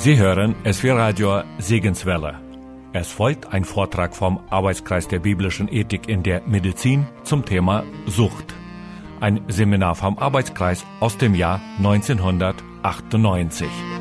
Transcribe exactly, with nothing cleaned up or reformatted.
Sie hören S W Radio Segenswelle. Es folgt ein Vortrag vom Arbeitskreis der biblischen Ethik in der Medizin zum Thema Sucht. Ein Seminar vom Arbeitskreis aus dem Jahr neunzehnhundertachtundneunzig.